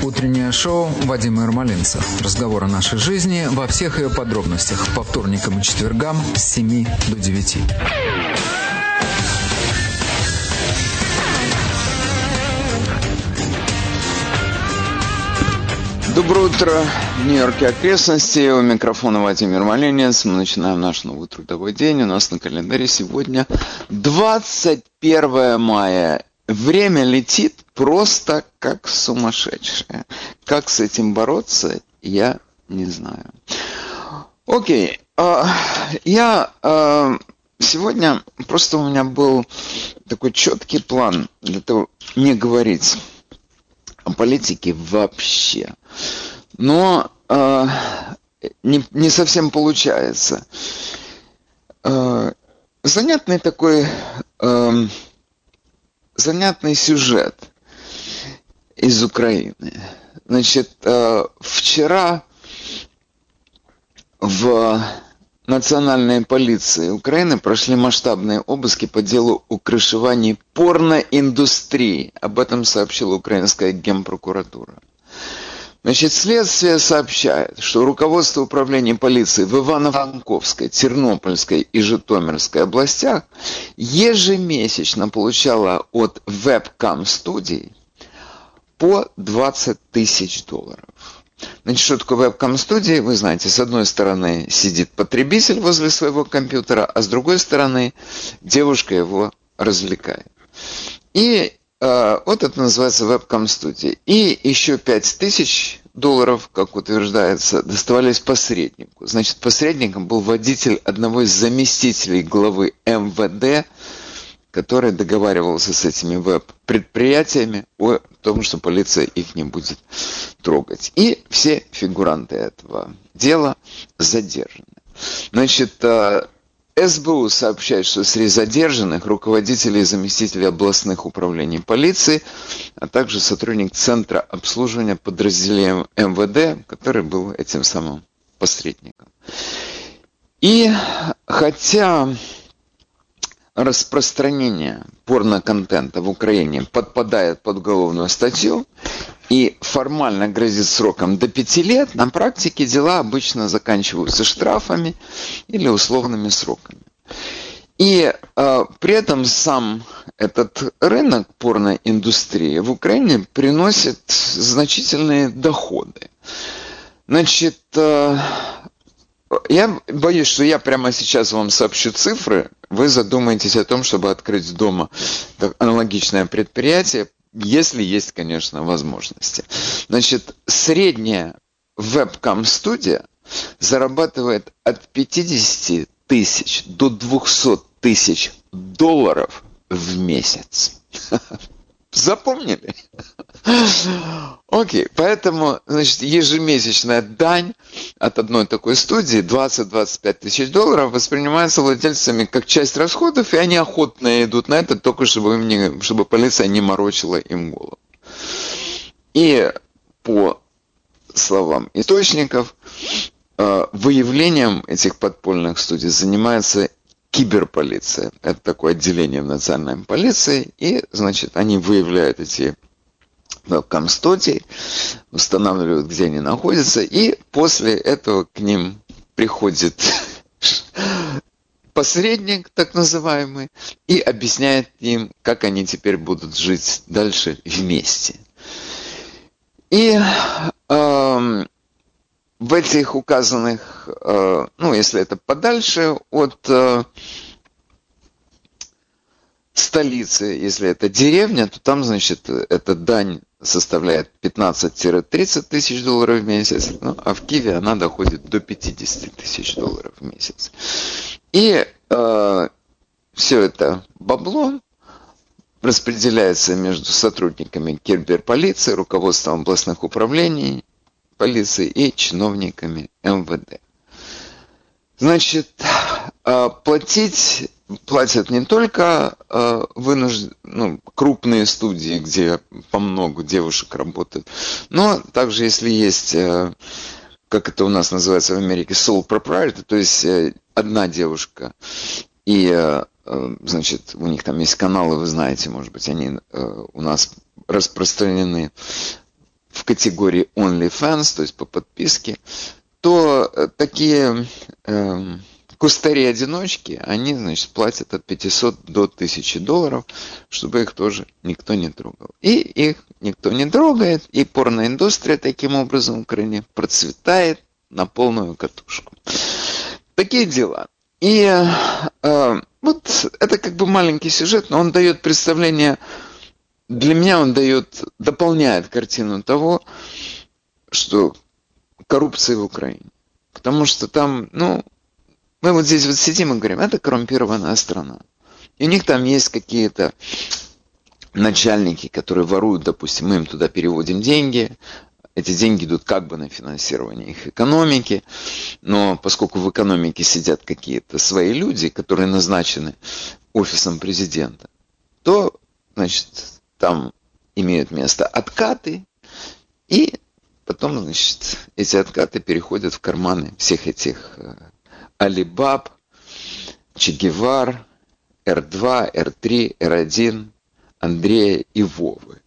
Утреннее шоу Вадима Ермолинца. Разговор о нашей жизни во всех ее подробностях. По вторникам и четвергам с 7 до 9. Доброе утро, Нью-Йорк и окрестности. У микрофона Вадим Ермолинец. Мы начинаем наш новый трудовой день. У нас на календаре сегодня 21 мая. Время летит просто как сумасшедшее. Как с этим бороться, я не знаю. Окей. Сегодня просто у меня был такой четкий план для того, не говорить о политике вообще. Но не совсем получается. Занятный такой... Занятный сюжет из Украины. Значит, вчера в национальной полиции Украины прошли масштабные обыски по делу о крышевании порноиндустрии. Об этом сообщила украинская генпрокуратура. Значит, следствие сообщает, что руководство управления полиции в Ивано-Франковской, Тернопольской и Житомирской областях ежемесячно получало от вебкам-студий по $20 тысяч. Значит, что такое вебкам-студии? Вы знаете, с одной стороны сидит потребитель возле своего компьютера, а с другой стороны девушка его развлекает. И вот это называется вебкам-студия. И еще $5 тысяч, как утверждается, доставались посреднику. Значит, посредником был водитель одного из заместителей главы МВД, который договаривался с этими веб-предприятиями о том, что полиция их не будет трогать. И все фигуранты этого дела задержаны. Значит, СБУ сообщает, что среди задержанных руководители и заместители областных управлений полиции, а также сотрудник Центра обслуживания подразделения МВД, который был этим самым посредником. И хотя распространение порноконтента в Украине подпадает под уголовную статью и формально грозит сроком до 5 лет, на практике дела обычно заканчиваются штрафами или условными сроками. И при этом сам этот рынок порноиндустрии в Украине приносит значительные доходы. Значит, я боюсь, что я прямо сейчас вам сообщу цифры, вы задумаетесь о том, чтобы открыть дома аналогичное предприятие, если есть, конечно, возможности. Значит, средняя вебкам-студия зарабатывает от 50 тысяч до 200 тысяч долларов в месяц. Запомнили? Окей, поэтому, значит, ежемесячная дань от одной такой студии, 20-25 тысяч долларов, воспринимается владельцами как часть расходов, и они охотно идут на это, только чтобы полиция не морочила им голову. И по словам источников, выявлением этих подпольных студий занимается киберполиция. Это такое отделение в национальной полиции. И, значит, они выявляют эти вебкам-студии, устанавливают, где они находятся, и после этого к ним приходит посредник, так называемый, и объясняет им, как они теперь будут жить дальше вместе. И в этих указанных, если это подальше от столицы, если это деревня, то там, значит, эта дань составляет 15-30 тысяч долларов в месяц, а в Киеве она доходит до 50 тысяч долларов в месяц. И все это бабло распределяется между сотрудниками киберполиции, руководством областных управлений полиции и чиновниками МВД. Значит, платят не только крупные студии, где по много девушек работают, но также, если есть, как это у нас называется в Америке, sole proprietor, то есть одна девушка, и, значит, у них там есть каналы, вы знаете, может быть, они у нас распространены в категории OnlyFans, то есть по подписке, то такие кустари-одиночки, они, значит, платят от 500 до 1000 долларов, чтобы их тоже никто не трогал. И их никто не трогает, и порноиндустрия таким образом в Украине процветает на полную катушку. Такие дела. И вот это как бы маленький сюжет, но он дает представление, для меня он дополняет картину того, что коррупция в Украине. Потому что там, мы вот здесь вот сидим и говорим, это коррумпированная страна. И у них там есть какие-то начальники, которые воруют, допустим, мы им туда переводим деньги. Эти деньги идут как бы на финансирование их экономики. Но поскольку в экономике сидят какие-то свои люди, которые назначены офисом президента, то, значит, там имеют место откаты. И потом, значит, эти откаты переходят в карманы всех этих Алибаб, Че Гевар, Р2, Р3, Р1, Андрея и Вовы.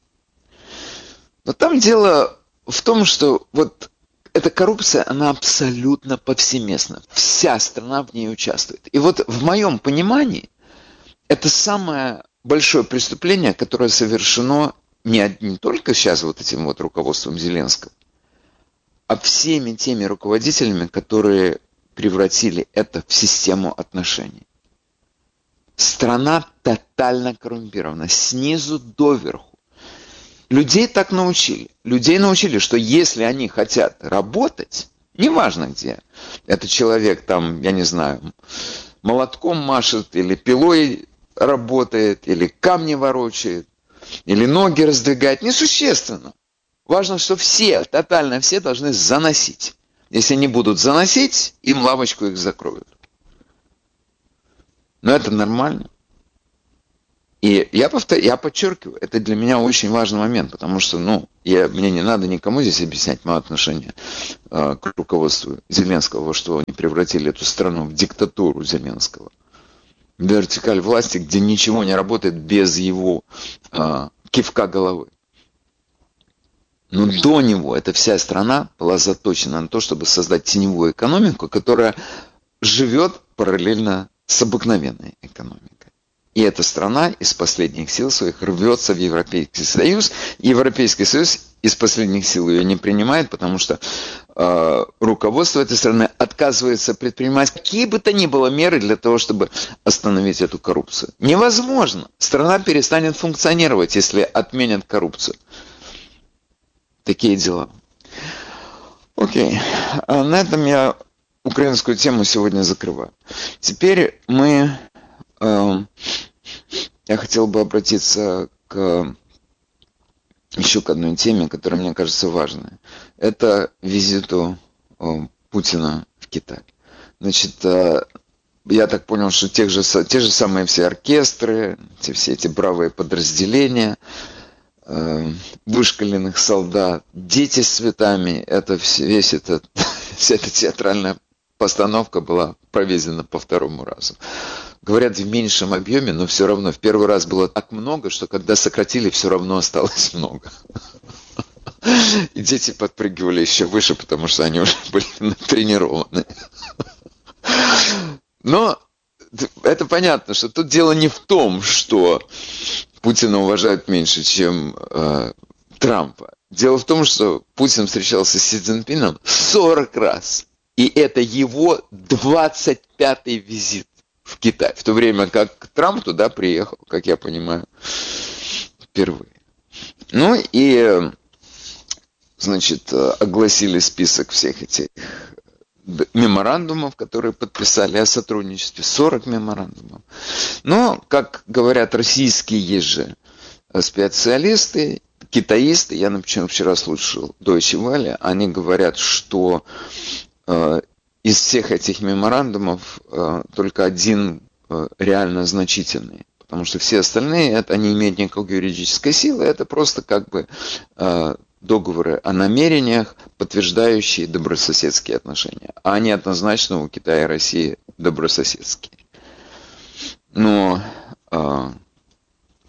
Но там дело в том, что вот эта коррупция, она абсолютно повсеместна. Вся страна в ней участвует. И вот в моем понимании это самое большое преступление, которое совершено не только сейчас вот этим вот руководством Зеленского, а всеми теми руководителями, которые превратили это в систему отношений. Страна тотально коррумпирована, снизу доверху. Людей так научили. Людей научили, что если они хотят работать, неважно где, этот человек там, я не знаю, молотком машет, или пилой работает, или камни ворочает, или ноги раздвигает, несущественно. Важно, что все, тотально все должны заносить. Если не будут заносить, им лавочку их закроют. Но это нормально. И я подчеркиваю, это для меня очень важный момент, потому что, мне не надо никому здесь объяснять мое отношение к руководству Зеленского, во что они превратили эту страну в диктатуру Зеленского. Вертикаль власти, где ничего не работает без его кивка головы. Но до него эта вся страна была заточена на то, чтобы создать теневую экономику, которая живет параллельно с обыкновенной экономикой. И эта страна из последних сил своих рвется в Европейский Союз. Европейский Союз из последних сил ее не принимает, потому что руководство этой страны отказывается предпринимать какие бы то ни было меры для того, чтобы остановить эту коррупцию. Невозможно. Страна перестанет функционировать, если отменят коррупцию. Такие дела. Окей. На этом я украинскую тему сегодня закрываю. Теперь я хотел бы обратиться еще к одной теме, которая мне кажется важной. Это визиту Путина в Китай. Значит, я так понял, что те же самые все оркестры, все эти бравые подразделения, вышколенных солдат, дети с цветами, вся эта театральная постановка была проведена по второму разу. Говорят, в меньшем объеме, но все равно в первый раз было так много, что когда сократили, все равно осталось много. И дети подпрыгивали еще выше, потому что они уже были натренированы. Но это понятно, что тут дело не в том, что Путина уважают меньше, чем Трампа. Дело в том, что Путин встречался с Си Цзиньпином 40 раз. И это его 25-й визит в Китай. В то время как Трамп туда приехал, как я понимаю, впервые. Ну и, значит, огласили список всех этих меморандумов, которые подписали о сотрудничестве. 40 меморандумов. Но, как говорят российские же специалисты, китаисты, я, например, вчера слушал Deutsche Welle, они говорят, что из всех этих меморандумов только один реально значительный. Потому что все остальные, они не имеют никакой юридической силы, это просто как бы договоры о намерениях, подтверждающие добрососедские отношения. А они однозначно у Китая и России добрососедские. Но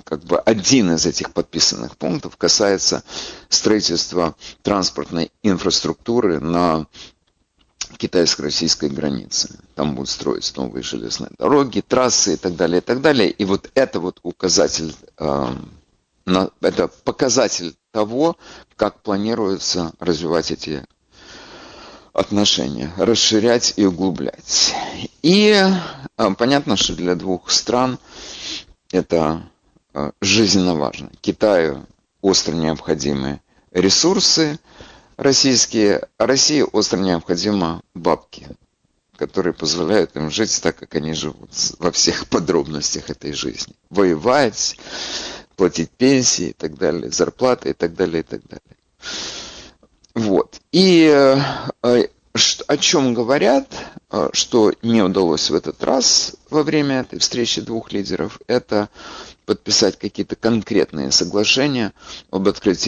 как бы один из этих подписанных пунктов касается строительства транспортной инфраструктуры на китайско-российской границе. Там будут строиться новые железные дороги, трассы и так далее, и так далее. И вот это вот указатель, это показатель того, как планируется развивать эти отношения, расширять и углублять. И понятно, что для двух стран это жизненно важно. Китаю остро необходимы ресурсы российские, а России остро необходимы бабки, которые позволяют им жить так, как они живут, во всех подробностях этой жизни. Воевать, платить пенсии и так далее, зарплаты и так далее, и так далее. Вот. И о чем говорят, что не удалось в этот раз во время этой встречи двух лидеров, это подписать какие-то конкретные соглашения об открытии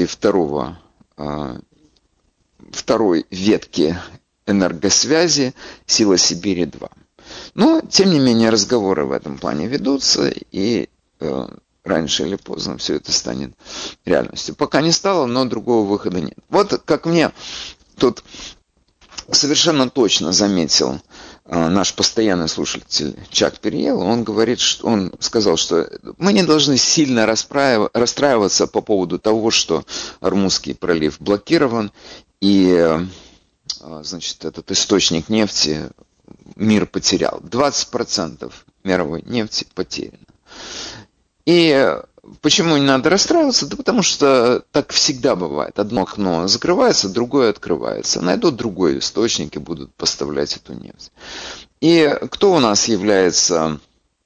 второй ветки энергосвязи «Сила Сибири-2». Но, тем не менее, разговоры в этом плане ведутся, и раньше или поздно все это станет реальностью. Пока не стало, но другого выхода нет. Вот как мне тут совершенно точно заметил наш постоянный слушатель Чак Перьел, он сказал, что мы не должны сильно расстраиваться по поводу того, что Ормузский пролив блокирован, и, значит, этот источник нефти мир потерял. 20% мировой нефти потеряно. И почему не надо расстраиваться? Да потому что так всегда бывает. Одно окно закрывается, другое открывается. Найдут другой источник и будут поставлять эту нефть. И кто у нас является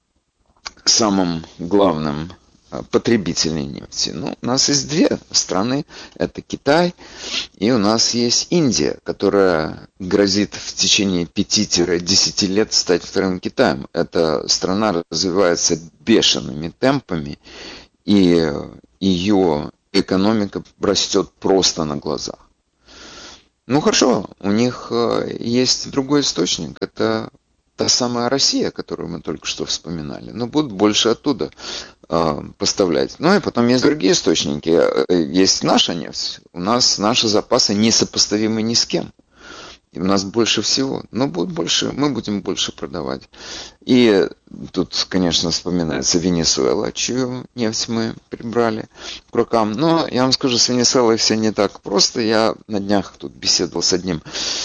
самым главным потребителем нефти? Ну, у нас есть две страны. Это Китай и у нас есть Индия, которая грозит в течение 5-10 лет стать вторым Китаем. Эта страна развивается бешеными темпами, и ее экономика растет просто на глазах. Ну хорошо, у них есть другой источник. Это та самая Россия, которую мы только что вспоминали. Но будут больше оттуда поставлять. Ну и потом есть другие источники. Есть наша нефть. У нас наши запасы несопоставимы ни с кем. И у нас больше всего. Но будет больше, мы будем больше продавать. И тут, конечно, вспоминается Венесуэла, чью нефть мы прибрали к рукам. Но я вам скажу, с Венесуэлой все не так просто. Я на днях тут беседовал с одним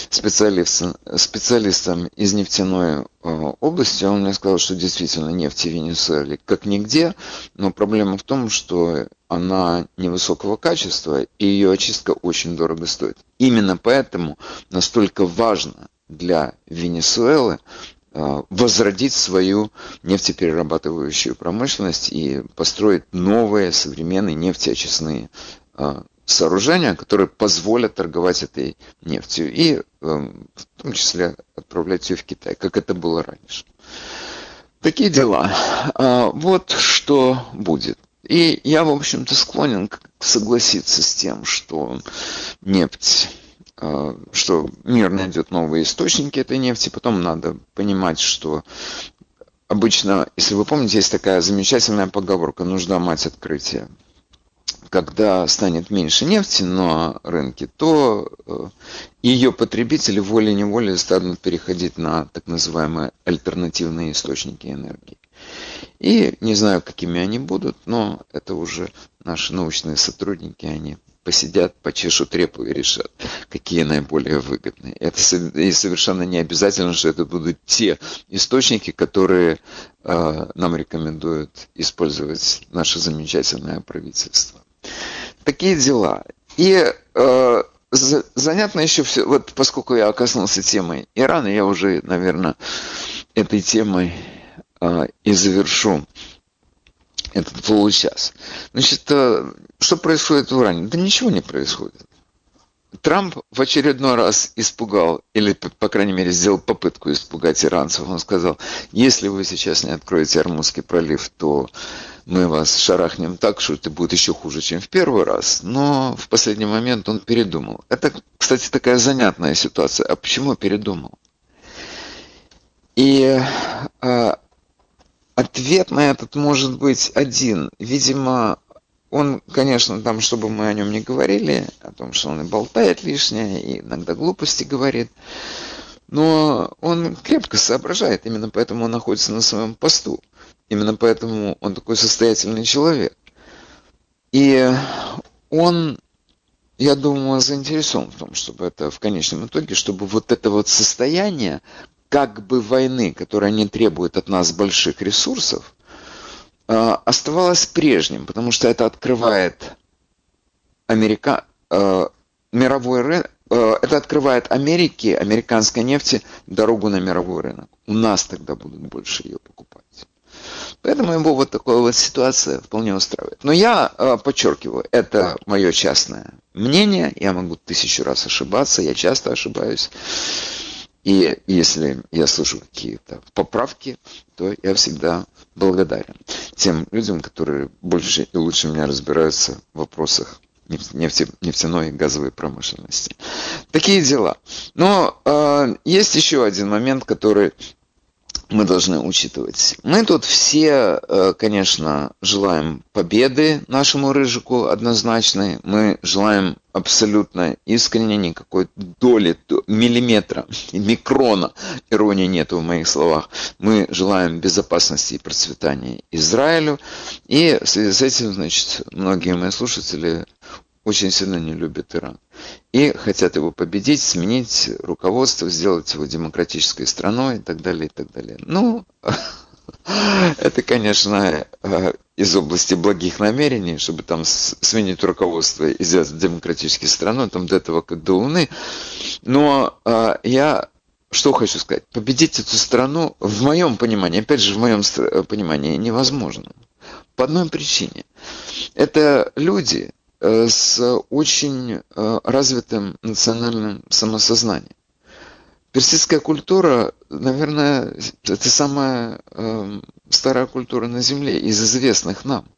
специалистом из нефтяной области. Он мне сказал, что действительно нефть в Венесуэле как нигде. Но проблема в том, что она невысокого качества, и ее очистка очень дорого стоит. Именно поэтому настолько важно для Венесуэлы возродить свою нефтеперерабатывающую промышленность и построить новые современные нефтеочистные сооружения, которые позволят торговать этой нефтью и в том числе отправлять ее в Китай, как это было раньше. Такие дела. Вот что будет. И я, в общем-то, склонен согласиться с тем, что нефть, что мир найдет новые источники этой нефти. Потом надо понимать, что обычно, если вы помните, есть такая замечательная поговорка «нужда мать открытия». Когда станет меньше нефти на рынке, то ее потребители волей-неволей станут переходить на так называемые альтернативные источники энергии. И не знаю, какими они будут, но это уже наши научные сотрудники, они посидят, почешут репу и решат, какие наиболее выгодные. И совершенно не обязательно, что это будут те источники, которые нам рекомендуют использовать наше замечательное правительство. Такие дела. И занятно еще все, вот поскольку я коснулся темой Ирана, я уже, наверное, этой темой и завершу этот получас. Значит, что происходит в Иране? Да ничего не происходит. Трамп в очередной раз испугал, или, по крайней мере, сделал попытку испугать иранцев. Он сказал, если вы сейчас не откроете Ормузский пролив, то мы вас шарахнем так, что это будет еще хуже, чем в первый раз. Но в последний момент он передумал. Это, кстати, такая занятная ситуация. А почему передумал? И ответ на этот может быть один. Видимо, он, конечно, там, чтобы мы о нем не говорили, о том, что он и болтает лишнее, и иногда глупости говорит, но он крепко соображает, именно поэтому он находится на своем посту. Именно поэтому он такой состоятельный человек. И он, я думаю, заинтересован в том, чтобы это в конечном итоге, чтобы вот это вот состояние как бы войны, которая не требует от нас больших ресурсов, оставалось прежним, потому что это открывает мировой рынок, это открывает Америке, американской нефти, дорогу на мировой рынок. У нас тогда будут больше ее покупать. Поэтому его вот такая вот ситуация вполне устраивает. Но я подчеркиваю, это мое частное мнение. Я могу 1000 раз ошибаться, я часто ошибаюсь. И если я слышу какие-то поправки, то я всегда благодарен тем людям, которые больше и лучше меня разбираются в вопросах нефтяной и газовой промышленности. Такие дела. Но есть еще один момент, который мы должны учитывать. Мы тут все, конечно, желаем победы нашему Рыжику однозначной. Мы желаем абсолютно искренне, никакой доли, миллиметра, микрона иронии нету в моих словах. Мы желаем безопасности и процветания Израилю. И в связи с этим, значит, многие мои слушатели очень сильно не любят Иран. И хотят его победить, сменить руководство, сделать его демократической страной и так далее, и так далее. Ну, это, конечно, из области благих намерений, чтобы там сменить руководство и сделать демократической страной, там до этого как до Луны. Но я что хочу сказать? Победить эту страну, в моем понимании, опять же, в моем понимании, невозможно. По одной причине. Это люди с очень развитым национальным самосознанием. Персидская культура, наверное, это самая старая культура на Земле из известных нам.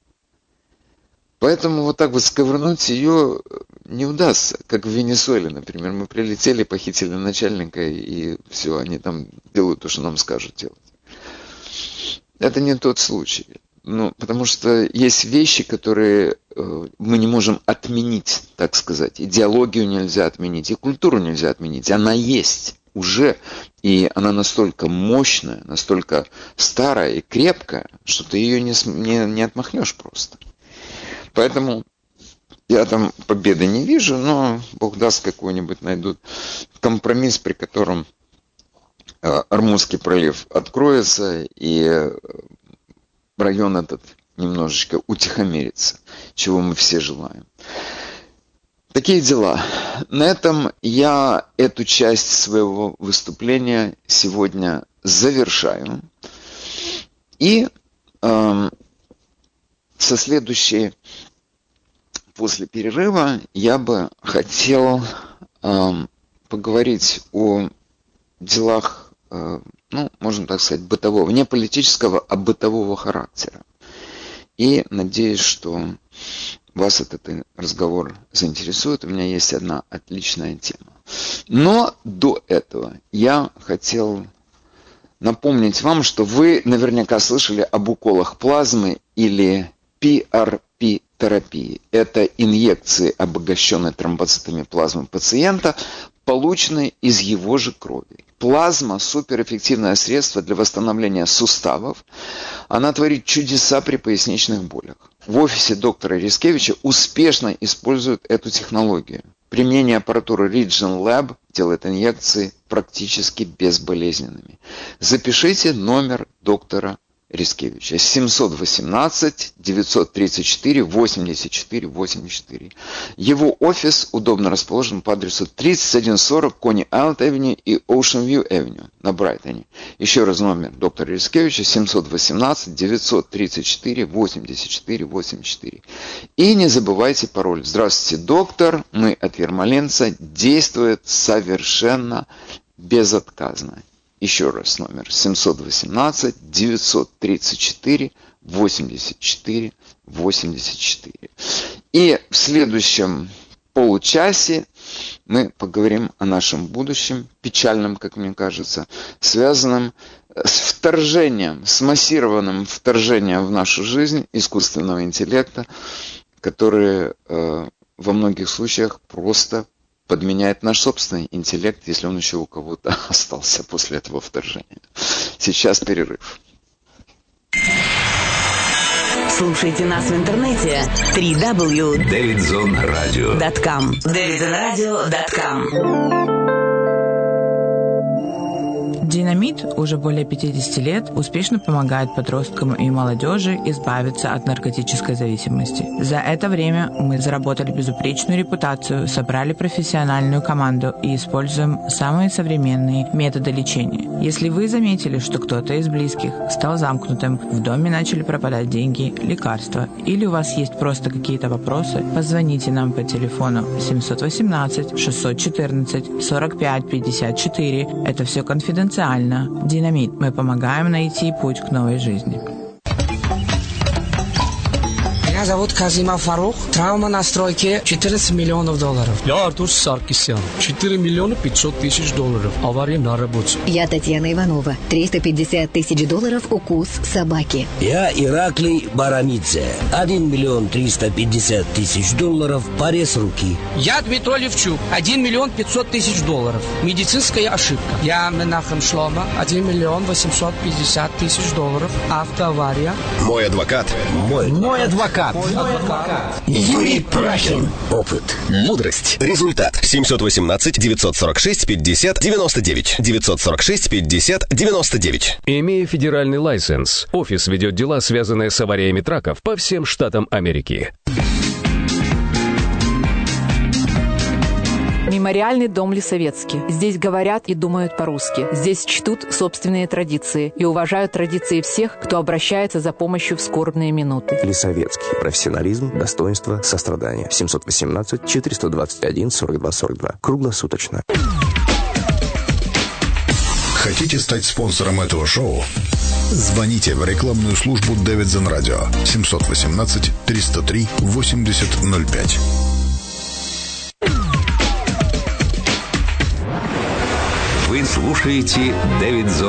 Поэтому вот так вот сковырнуть ее не удастся, как в Венесуэле, например. Мы прилетели, похитили начальника, и все, они там делают то, что нам скажут делать. Это не тот случай. Ну, потому что есть вещи, которые мы не можем отменить, так сказать. Идеологию нельзя отменить, и культуру нельзя отменить. Она есть уже, и она настолько мощная, настолько старая и крепкая, что ты ее не отмахнешь просто. Поэтому я там победы не вижу, но Бог даст, какой-нибудь найдут компромисс, при котором Ормузский пролив откроется, и район этот немножечко утихомирится, чего мы все желаем. Такие дела. На этом я эту часть своего выступления сегодня завершаю. И со следующей, после перерыва, я бы хотел поговорить о делах, ну, можно так сказать, бытового, не политического, а бытового характера. И надеюсь, что вас этот разговор заинтересует. У меня есть одна отличная тема. Но до этого я хотел напомнить вам, что вы наверняка слышали об уколах плазмы или PRP-терапии. Это инъекции, обогащенные тромбоцитами плазмы пациента, полученные из его же крови. Плазма – суперэффективное средство для восстановления суставов. Она творит чудеса при поясничных болях. В офисе доктора Рискевича успешно используют эту технологию. Применение аппаратуры Region Lab делает инъекции практически безболезненными. Запишите номер доктора Рискевича. 718-934-84-84. Его офис удобно расположен по адресу 3140 Coney Island Avenue и Ocean View Avenue на Брайтоне. Еще раз номер доктора Рискевича 718-934-84-84. И не забывайте пароль. Здравствуйте, доктор. Мы от Ермоленца. Действует совершенно безотказно. Еще раз номер 718-934-84-84. И в следующем получасе мы поговорим о нашем будущем, печальном, как мне кажется, связанном с вторжением, с массированным вторжением в нашу жизнь искусственного интеллекта, который во многих случаях просто подменяет наш собственный интеллект, если он еще у кого-то остался после этого вторжения. Сейчас перерыв. Слушайте нас в интернете www.davidzonradio.com davidzonradio.com. Динамит уже более 50 лет успешно помогает подросткам и молодежи избавиться от наркотической зависимости. За это время мы заработали безупречную репутацию, собрали профессиональную команду и используем самые современные методы лечения. Если вы заметили, что кто-то из близких стал замкнутым, в доме начали пропадать деньги, лекарства, или у вас есть просто какие-то вопросы, позвоните нам по телефону 718-614-45-54. Это все конфиденциально. Динамит. Мы помогаем найти путь к новой жизни. Меня зовут Казимов Фарух. Травма на стройке $14 миллионов. Я Артур Саркисян. $4 миллиона 500 тысяч. Авария на работе. Я Татьяна Иванова. $350 тысяч. Укус собаки. Я Ираклий Баранидзе. $1 миллион 350 тысяч. Порез руки. Я Дмитрий Левчук. $1 миллион 500 тысяч. Медицинская ошибка. Я Менахем Шлома. $1 миллион 850 тысяч. Автоавария. Мой адвокат. Мой адвокат. Юрий Прахин. Опыт. Мудрость. Результат. 718-946-50-99. 946-50-99. Имея федеральный лайсенс, офис ведет дела, связанные с авариями траков по всем штатам Америки. Мемориальный дом Лисовецкий. Здесь говорят и думают по-русски. Здесь чтут собственные традиции и уважают традиции всех, кто обращается за помощью в скорбные минуты. Лисовецкий. Профессионализм, достоинство, сострадание. 718-421-42-42. Круглосуточно. Хотите стать спонсором этого шоу? Звоните в рекламную службу Davidson Radio 718-303-8005. Вы слушаете Davidson